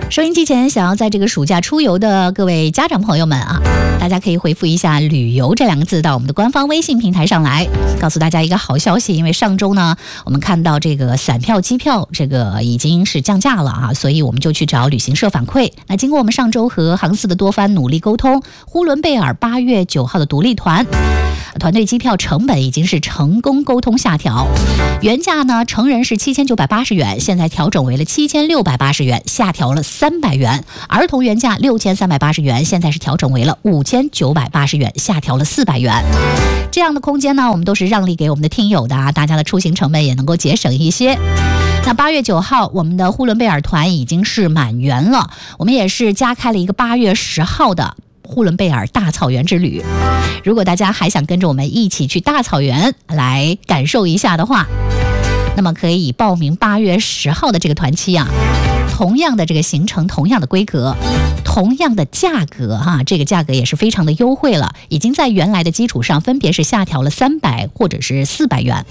收音机前想要在这个暑假出游的各位家长朋友们啊，大家可以回复一下旅游这两个字到我们的官方微信平台上来，告诉大家一个好消息，因为上周呢我们看到这个散票机票这个已经是降价了啊，所以我们就去找旅行社反馈。那经过我们上周和航司的多番努力沟通，呼伦贝尔8月9号的独立团队机票成本已经是成功沟通下调，原价呢成人是7980元，现在调整为了7680元，下调了300元；儿童原价6380元，现在是调整为了5980元，下调了400元。这样的空间呢，我们都是让利给我们的听友的啊，大家的出行成本也能够节省一些。那8月9号，我们的呼伦贝尔团已经是满员了，我们也是加开了一个8月10号的呼伦贝尔大草原之旅。如果大家还想跟着我们一起去大草原来感受一下的话，那么可以报名8月10号的这个团期啊。同样的这个行程，同样的规格，同样的价格哈，这个价格也是非常的优惠了，已经在原来的基础上分别是下调了300或者是400元。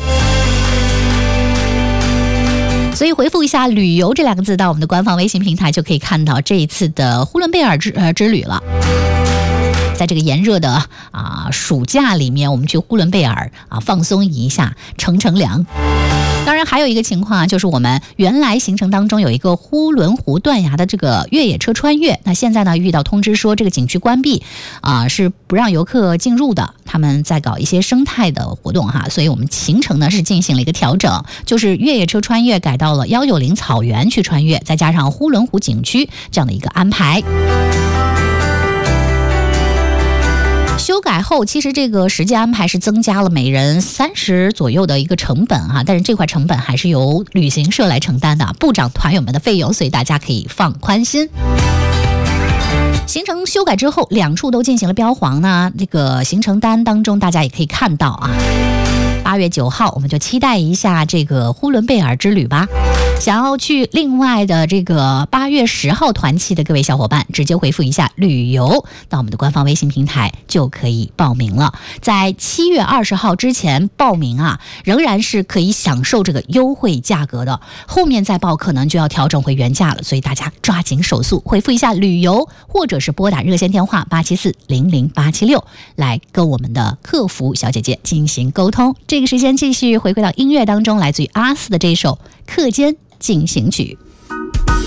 所以回复一下旅游这两个字到我们的官方微信平台，就可以看到这一次的呼伦贝尔之旅了。在这个炎热的暑假里面，我们去呼伦贝尔放松一下，乘凉。当然还有一个情况就是我们原来行程当中有一个呼伦湖断崖的这个越野车穿越，那现在呢遇到通知说这个景区关闭是不让游客进入的，他们在搞一些生态的活动哈，所以我们行程呢是进行了一个调整，就是越野车穿越改到了190草原去穿越，再加上呼伦湖景区这样的一个安排。修改后，其实这个时间安排是增加了每人30左右的一个成本啊，但是这块成本还是由旅行社来承担的，不涨团友们的费用，所以大家可以放宽心。行程修改之后，2处都进行了标黄呢，这个行程单当中大家也可以看到啊。8月9号，我们就期待一下这个呼伦贝尔之旅吧。想要去另外的这个8月10号团期的各位小伙伴，直接回复一下旅游到我们的官方微信平台就可以报名了。在7月20号之前报名啊，仍然是可以享受这个优惠价格的，后面再报可能就要调整回原价了，所以大家抓紧手速回复一下旅游，或者是拨打热线电话874-00876来跟我们的客服小姐姐进行沟通。这个时间继续回归到音乐当中，来自于阿斯的这首课间进行曲。